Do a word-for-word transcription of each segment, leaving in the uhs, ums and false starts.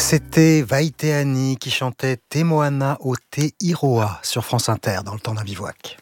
C'était Vaiteani qui chantait Te Moana o Te Iroa sur France Inter dans le temps d'un bivouac.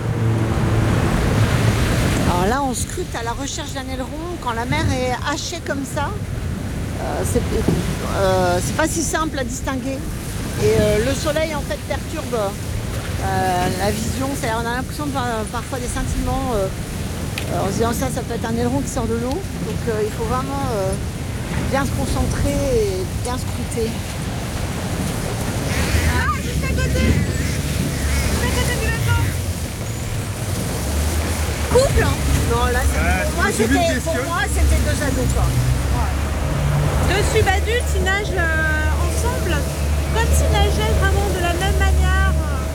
Alors là, on scrute à la recherche d'un aileron quand la mer est hachée comme ça. Euh, c'est, euh, c'est pas si simple à distinguer. Et euh, le soleil en fait perturbe euh, la vision. C'est, on a l'impression de voir euh, parfois des scintillements euh, euh, en se disant ça, ça peut être un aileron qui sort de l'eau. Donc euh, il faut vraiment euh, bien se concentrer et bien scruter. Ah, juste à côté! Juste à côté du bateau! Couple? Non, là, c'est, Ouais, pour, moi, c'est c'était, pour moi, c'était deux ados, quoi. Deux subadultes, ils nagent euh, ensemble, comme s'ils nageaient vraiment de la même manière.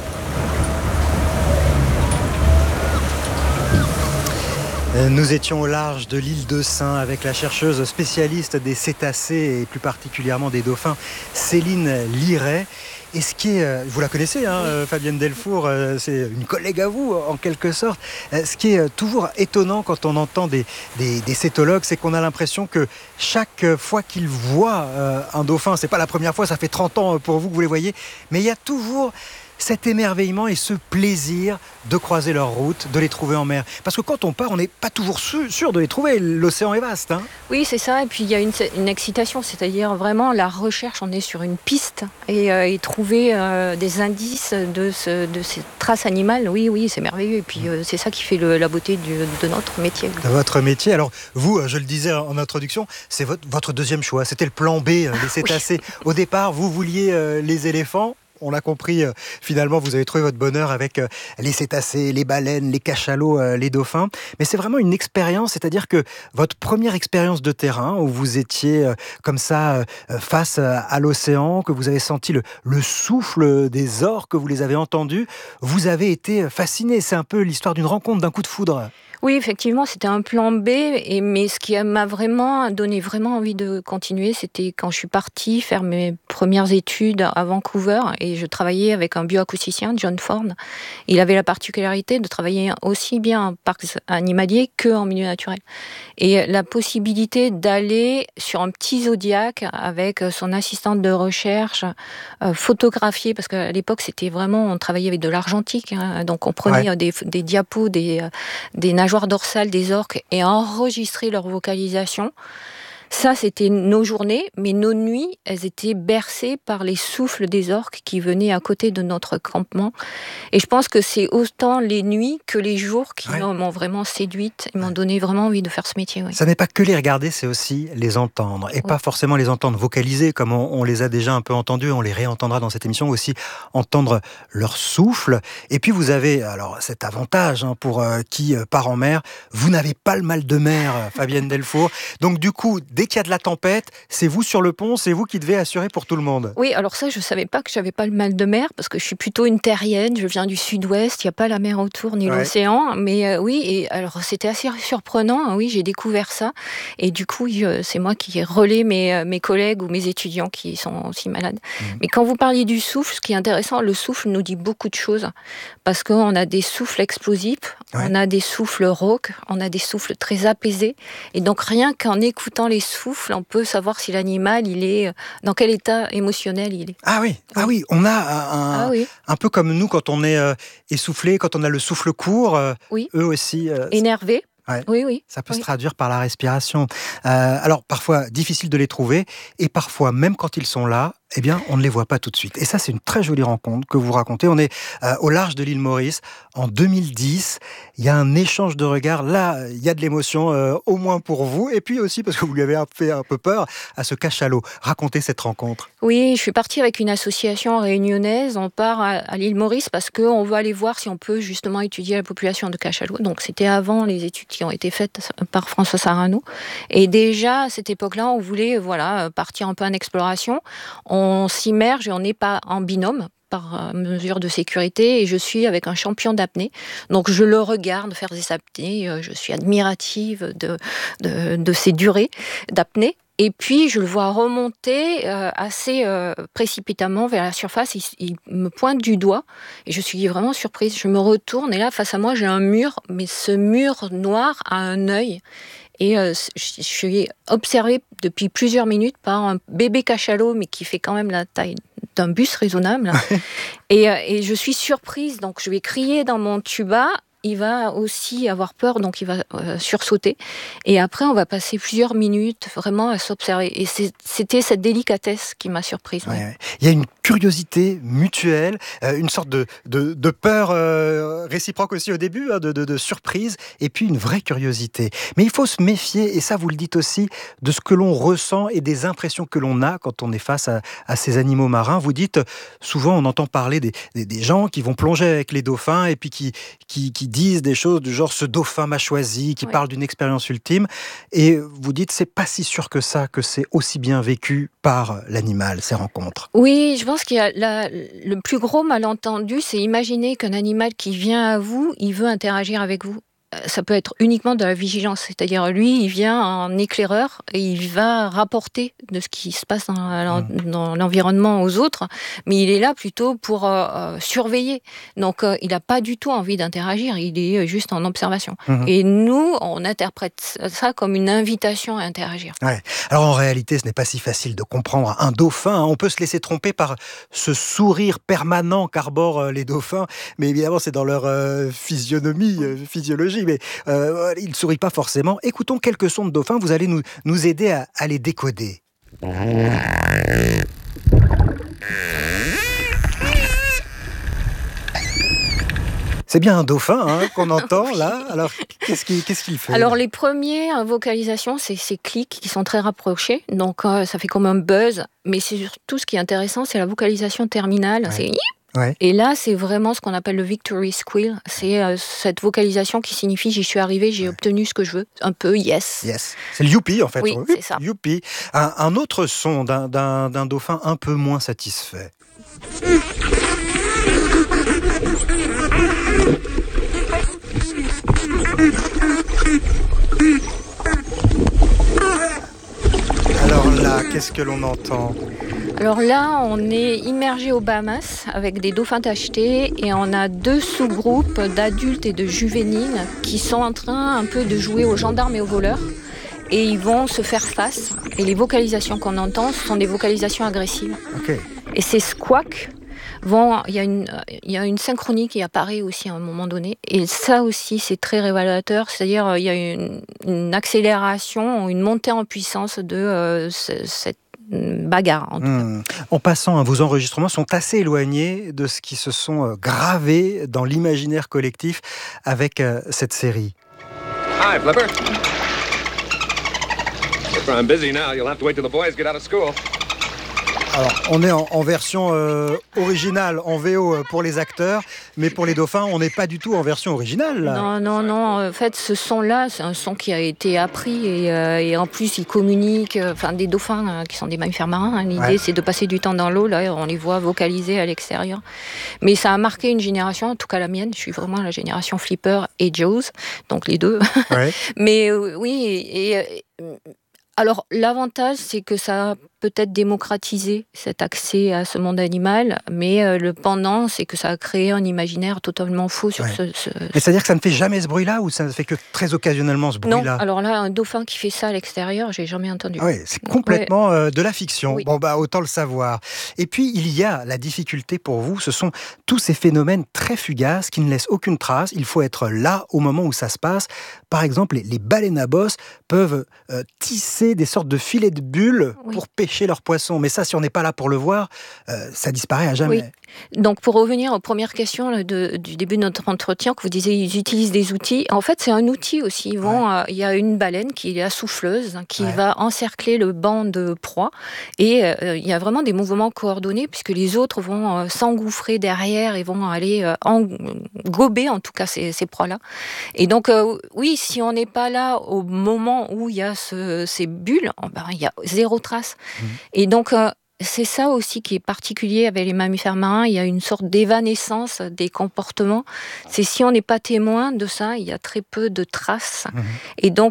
Nous étions au large de l'île de Sein avec la chercheuse spécialiste des cétacés et plus particulièrement des dauphins, Céline Liret. Et ce qui est, vous la connaissez, hein, oui. Fabienne Delfour, c'est une collègue à vous en quelque sorte. Ce qui est toujours étonnant quand on entend des, des, des cétologues, c'est qu'on a l'impression que chaque fois qu'ils voient un dauphin, c'est pas la première fois, ça fait trente ans pour vous que vous les voyez, mais il y a toujours cet émerveillement et ce plaisir de croiser leur route, de les trouver en mer. Parce que quand on part, on n'est pas toujours sûr de les trouver. L'océan est vaste. Hein. Oui, c'est ça. Et puis il y a une, une excitation, c'est-à-dire vraiment la recherche. On est sur une piste et, euh, et trouver euh, des indices de, ce, de ces traces animales. Oui, oui, c'est merveilleux. Et puis euh, c'est ça qui fait le, la beauté du, de notre métier. De votre métier. Alors vous, je le disais en introduction, c'est votre, votre deuxième choix. C'était le plan B, les cétacés. Oui. Au départ, vous vouliez euh, les éléphants. On l'a compris, euh, finalement, vous avez trouvé votre bonheur avec euh, les cétacés, les baleines, les cachalots, euh, les dauphins. Mais c'est vraiment une expérience, c'est-à-dire que votre première expérience de terrain, où vous étiez euh, comme ça euh, face à l'océan, que vous avez senti le, le souffle des orques, que vous les avez entendus, vous avez été fasciné. C'est un peu l'histoire d'une rencontre, d'un coup de foudre. Oui, effectivement, c'était un plan B, et, mais ce qui m'a vraiment donné vraiment envie de continuer, c'était quand je suis partie faire mes premières études à Vancouver, et je travaillais avec un bioacousticien, John Ford. Il avait la particularité de travailler aussi bien en parc animalier qu'en milieu naturel. Et la possibilité d'aller sur un petit zodiac avec son assistante de recherche, euh, photographier, parce qu'à l'époque, c'était vraiment, on travaillait avec de l'argentique, hein, donc on prenait ouais. des, des diapos, des, des nageoires dorsales des orques et enregistrer leur vocalisation. Ça, c'était nos journées, mais nos nuits, elles étaient bercées par les souffles des orques qui venaient à côté de notre campement. Et je pense que c'est autant les nuits que les jours qui ouais. m'ont vraiment séduite et m'ont donné vraiment envie de faire ce métier. Oui. Ça n'est pas que les regarder, c'est aussi les entendre. Et oui. pas forcément les entendre vocaliser, comme on, on les a déjà un peu entendus, on les réentendra dans cette émission, aussi entendre leur souffle. Et puis vous avez alors cet avantage hein, pour euh, qui euh, part en mer, vous n'avez pas le mal de mer, Fabienne Delfour. Donc du coup, dès qu'il y a de la tempête, c'est vous sur le pont, c'est vous qui devez assurer pour tout le monde. Oui, alors ça, je ne savais pas que j'avais pas le mal de mer, parce que je suis plutôt une terrienne, je viens du sud-ouest, il n'y a pas la mer autour, ni ouais. l'océan, mais euh, oui, et alors c'était assez surprenant, oui, j'ai découvert ça, et du coup, euh, c'est moi qui relais mes, euh, mes collègues ou mes étudiants qui sont aussi malades. Mmh. Mais quand vous parliez du souffle, ce qui est intéressant, le souffle nous dit beaucoup de choses, parce qu'on a des souffles explosifs, ouais. on a des souffles rauques, on a des souffles très apaisés, et donc rien qu'en écoutant les souffle, on peut savoir si l'animal, il est dans quel état émotionnel il est. Ah oui, ah oui, on a un, ah oui. un peu comme nous quand on est euh, essoufflé, quand on a le souffle court, euh, oui. eux aussi. Euh, Énervé. Ouais. Oui, oui. Ça peut oui. se traduire par la respiration. Euh, alors parfois difficile de les trouver, et parfois même quand ils sont là, eh bien, on ne les voit pas tout de suite. Et ça, c'est une très jolie rencontre que vous racontez. On est euh, au large de l'île Maurice en deux mille dix. Il y a un échange de regards. Là, il y a de l'émotion, euh, au moins pour vous. Et puis aussi, parce que vous lui avez fait un peu peur, à ce cachalot. Racontez cette rencontre. Oui, je suis partie avec une association réunionnaise. On part à, à l'île Maurice parce qu'on veut aller voir si on peut justement étudier la population de cachalots. Donc, c'était avant les études qui ont été faites par François Sarano. Et déjà, à cette époque-là, on voulait voilà, partir un peu en exploration. On On s'immerge et on n'est pas en binôme par mesure de sécurité, et je suis avec un champion d'apnée. Donc je le regarde faire des apnées, je suis admirative de, de, de ses durées d'apnée. Et puis, je le vois remonter euh, assez euh, précipitamment vers la surface. Il, il me pointe du doigt et je suis vraiment surprise. Je me retourne et là, face à moi, j'ai un mur, mais ce mur noir a un œil. Et euh, je suis observée depuis plusieurs minutes par un bébé cachalot, mais qui fait quand même la taille d'un bus raisonnable. et, euh, et je suis surprise, donc je vais crier dans mon tuba. Il va aussi avoir peur, donc il va euh, sursauter. Et après, on va passer plusieurs minutes vraiment à s'observer. Et c'est, c'était cette délicatesse qui m'a surprise. Ouais, ouais. Il y a une curiosité mutuelle, euh, une sorte de, de, de peur euh, réciproque aussi au début, hein, de, de, de surprise, et puis une vraie curiosité. Mais il faut se méfier, et ça vous le dites aussi, de ce que l'on ressent et des impressions que l'on a quand on est face à, à ces animaux marins. Vous dites, souvent on entend parler des, des, des gens qui vont plonger avec les dauphins et puis qui, qui, qui disent des choses du genre « ce dauphin m'a choisi », qui ouais. parlent d'une expérience ultime. Et vous dites, c'est pas si sûr que ça, que c'est aussi bien vécu par l'animal, ces rencontres. Oui, je pense qu'il y a la, le plus gros malentendu, c'est imaginer qu'un animal qui vient à vous, il veut interagir avec vous. Ça peut être uniquement de la vigilance, c'est-à-dire lui, il vient en éclaireur et il va rapporter de ce qui se passe dans, dans l'environnement aux autres, mais il est là plutôt pour euh, surveiller. Donc euh, il n'a pas du tout envie d'interagir, il est juste en observation. Mmh. Et nous, on interprète ça comme une invitation à interagir. Ouais. Alors en réalité, ce n'est pas si facile de comprendre un dauphin. Hein. On peut se laisser tromper par ce sourire permanent qu'arborent les dauphins, mais évidemment c'est dans leur euh, physionomie, euh, physiologie. Mais euh, il ne sourit pas forcément. Écoutons quelques sons de dauphins, vous allez nous, nous aider à, à les décoder. C'est bien un dauphin hein, qu'on entend là. Alors, qu'est-ce qu'il, qu'est-ce qu'il fait? Alors, les premières vocalisations, c'est ces clics qui sont très rapprochés. Donc, euh, ça fait comme un buzz. Mais c'est surtout ce qui est intéressant, c'est la vocalisation terminale. Ouais. C'est... Ouais. Et là, c'est vraiment ce qu'on appelle le victory squeal. C'est euh, cette vocalisation qui signifie j'y suis arrivé, j'ai ouais. obtenu ce que je veux. Un peu yes. Yes. C'est le youpi en fait. Oui, c'est ça. Youpi. Un, un autre son d'un, d'un, d'un dauphin un peu moins satisfait. Alors là, qu'est-ce que l'on entend ? Alors là, on est immergé aux Bahamas avec des dauphins tachetés et on a deux sous-groupes d'adultes et de juvéniles qui sont en train un peu de jouer aux gendarmes et aux voleurs. Et ils vont se faire face. Et les vocalisations qu'on entend, ce sont des vocalisations agressives. Okay. Et ces squawks vont... Il y a une, il y a une synchronie qui apparaît aussi à un moment donné. Et ça aussi, c'est très révélateur. C'est-à-dire, il y a une, une accélération, une montée en puissance de euh, ce, cette bagarre. En, tout mmh. cas. En passant, vos enregistrements sont assez éloignés de ce qui se sont gravés dans l'imaginaire collectif avec euh, cette série. Hi, Flipper. Flipper, I'm busy now. You'll have to wait till the boys get out of school. Alors, on est en, en version euh, originale, en V O pour les acteurs, mais pour les dauphins, on n'est pas du tout en version originale. Là. Non, non, non. En fait, ce son-là, c'est un son qui a été appris et, euh, et en plus, il communique. Enfin, des dauphins euh, qui sont des mammifères marins. Hein, l'idée, ouais. c'est de passer du temps dans l'eau. Là, on les voit vocaliser à l'extérieur. Mais ça a marqué une génération, en tout cas la mienne. Je suis vraiment la génération Flipper et Jaws, donc les deux. Ouais. mais euh, oui, et, et alors, l'avantage, c'est que ça a peut-être démocratisé cet accès à ce monde animal, mais euh, le pendant, c'est que ça a créé un imaginaire totalement faux sur ouais. ce, ce... Mais c'est-à-dire que ça ne fait jamais ce bruit-là, ou ça ne fait que très occasionnellement ce bruit-là ? Non, alors là, un dauphin qui fait ça à l'extérieur, j'ai jamais entendu. Ah oui, c'est complètement ouais. euh, de la fiction. Oui. Bon, bah, autant le savoir. Et puis, il y a la difficulté pour vous, ce sont tous ces phénomènes très fugaces qui ne laissent aucune trace. Il faut être là au moment où ça se passe. Par exemple, les, les baleines à bosse peuvent euh, tisser des sortes de filets de bulles oui. pour pêcher leurs poissons. Mais ça, si on n'est pas là pour le voir, euh, ça disparaît à jamais. Oui. Donc, pour revenir aux premières questions là, de, du début de notre entretien, que vous disiez, ils utilisent des outils. En fait, c'est un outil aussi. Ils vont, ouais. euh, il y a une baleine qui est la souffleuse, hein, qui ouais. va encercler le banc de proie. Et euh, il y a vraiment des mouvements coordonnés, puisque les autres vont euh, s'engouffrer derrière et vont aller euh, en, gober, en tout cas, ces, ces proies-là. Et donc, euh, oui, si on n'est pas là au moment où il y a ce, ces bulles, ben, il y a zéro trace. Mmh. Et donc, euh, c'est ça aussi qui est particulier avec les mammifères marins. Il y a une sorte d'évanescence des comportements. C'est si on n'est pas témoin de ça, il y a très peu de traces. Mmh. Et donc, euh,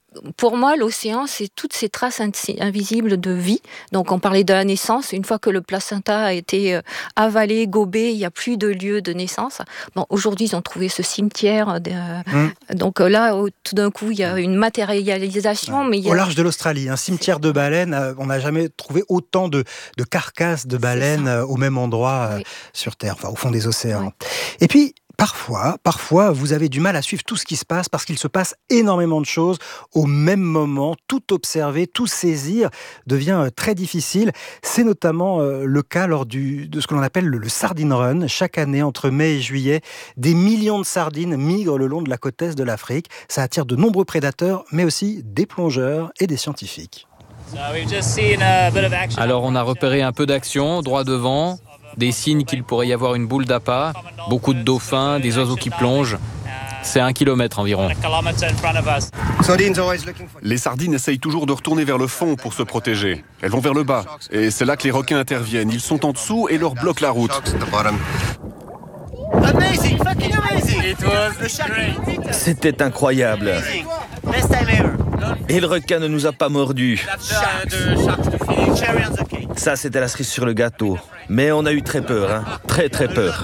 pour moi, l'océan, c'est toutes ces traces invisibles de vie. Donc, on parlait de la naissance. Une fois que le placenta a été avalé, gobé, il n'y a plus de lieu de naissance. Bon, aujourd'hui, ils ont trouvé ce cimetière. De... Mmh. Donc là, tout d'un coup, il y a une matérialisation. Ouais. Mais il y a... Au large de l'Australie, un cimetière c'est... de baleines. On n'a jamais trouvé autant de, de carcasses de baleines au même endroit oui. sur Terre, enfin, au fond des océans. Oui. Et puis, Parfois, parfois, vous avez du mal à suivre tout ce qui se passe parce qu'il se passe énormément de choses au même moment. Tout observer, tout saisir devient très difficile. C'est notamment le cas lors du, de ce que l'on appelle le, le Sardine Run. Chaque année, entre mai et juillet, des millions de sardines migrent le long de la côte est de l'Afrique. Ça attire de nombreux prédateurs, mais aussi des plongeurs et des scientifiques. Alors on a repéré un peu d'action, droit devant, des signes qu'il pourrait y avoir une boule d'appât, beaucoup de dauphins, des oiseaux qui plongent. C'est un kilomètre environ. Les sardines essayent toujours de retourner vers le fond pour se protéger. Elles vont vers le bas. Et c'est là que les requins interviennent. Ils sont en dessous et leur bloquent la route. C'était incroyable. Et le requin ne nous a pas mordus. Ça, c'était la cerise sur le gâteau. Mais on a eu très peur, hein. Très très peur.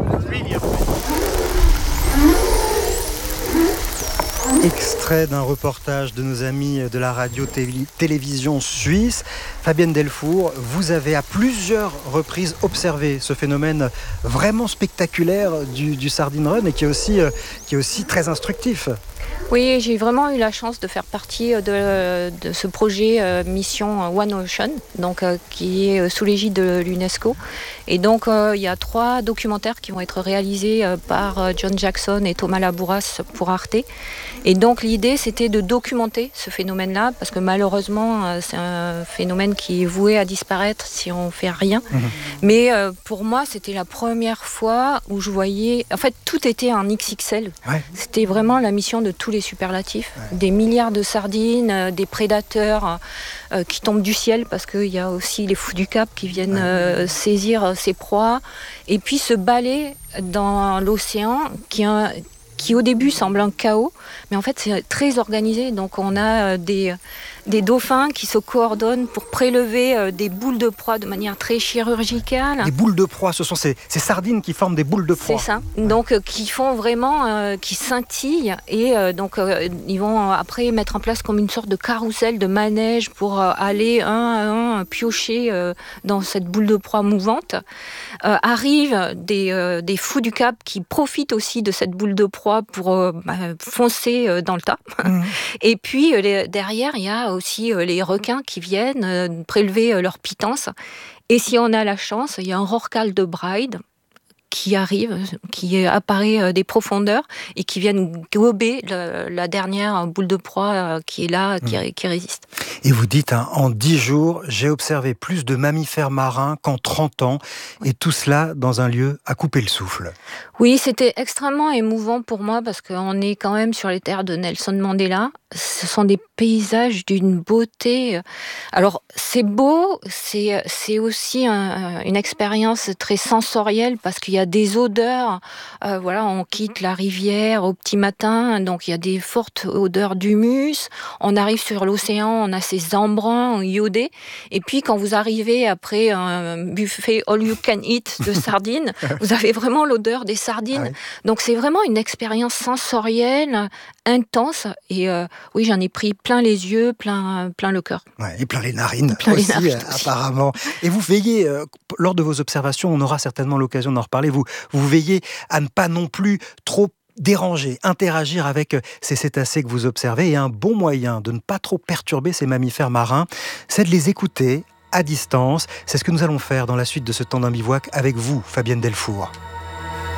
Extrait d'un reportage de nos amis de la radio-télévision suisse. Fabienne Delfour, vous avez à plusieurs reprises observé ce phénomène vraiment spectaculaire du, du Sardine Run et qui est aussi, qui est aussi très instructif. Oui, j'ai vraiment eu la chance de faire partie de, de ce projet euh, Mission One Ocean, donc, euh, qui est sous l'égide de l'UNESCO. Et donc, euh, il y a trois documentaires qui vont être réalisés euh, par John Jackson et Thomas Labouras pour Arte. Et donc, l'idée, c'était de documenter ce phénomène-là, parce que malheureusement, euh, c'est un phénomène qui est voué à disparaître si on ne fait rien. Mmh. Mais euh, pour moi, c'était la première fois où je voyais... En fait, tout était en X X L. Ouais. C'était vraiment la mission de tous les superlatifs. Ouais. Des milliards de sardines, euh, des prédateurs euh, qui tombent du ciel, parce qu'il y a aussi les fous du Cap qui viennent ouais. euh, saisir ses proies. Et puis ce balai dans l'océan qui, a, qui au début semble un chaos, mais en fait c'est très organisé. Donc on a des... des dauphins qui se coordonnent pour prélever euh, des boules de proie de manière très chirurgicale. Des boules de proie, ce sont ces, ces sardines qui forment des boules de proie. C'est ça, ouais. donc euh, qui font vraiment, euh, qui scintillent et euh, donc euh, ils vont après mettre en place comme une sorte de carrousel, de manège pour euh, aller un à un piocher euh, dans cette boule de proie mouvante. Euh, arrivent des, euh, des fous du Cap qui profitent aussi de cette boule de proie pour euh, bah, foncer euh, dans le tas. Mmh. Et puis euh, les, derrière, il y a aussi euh, les requins qui viennent euh, prélever euh, leur pitance. Et si on a la chance, il y a un rorqual de Bride qui arrive, qui apparaît euh, des profondeurs et qui viennent gober le, la dernière boule de proie euh, qui est là, qui, mmh. qui résiste. Et vous dites, hein, en dix jours, j'ai observé plus de mammifères marins qu'en trente ans, et tout cela dans un lieu à couper le souffle. Oui, c'était extrêmement émouvant pour moi parce qu'on est quand même sur les terres de Nelson Mandela. Ce sont des paysages d'une beauté. Alors, c'est beau, c'est, c'est aussi un, une expérience très sensorielle parce qu'il y a des odeurs. Euh, voilà, on quitte la rivière au petit matin, donc il y a des fortes odeurs d'humus. On arrive sur l'océan, on a ces embruns iodés. Et puis, quand vous arrivez après un buffet all you can eat de sardines, vous avez vraiment l'odeur des sardines. Ah oui. Donc, c'est vraiment une expérience sensorielle intense. Et euh, oui, j'en ai pris plein les yeux, plein, plein le cœur. Ouais, et plein les narines plein aussi, les narines euh, apparemment. Et vous veillez, euh, lors de vos observations, on aura certainement l'occasion d'en reparler, vous, vous veillez à ne pas non plus trop déranger, interagir avec ces cétacés que vous observez. Et un bon moyen de ne pas trop perturber ces mammifères marins, c'est de les écouter à distance. C'est ce que nous allons faire dans la suite de ce temps d'un bivouac avec vous, Fabienne Delfour.